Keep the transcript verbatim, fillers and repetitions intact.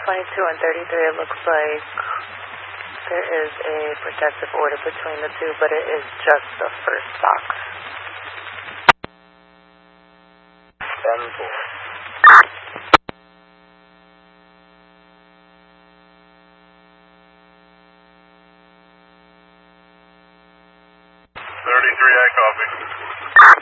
twenty-two and thirty-three, it looks like there is a protective order between the two, but it is just the first box. ten four. thirty-three, I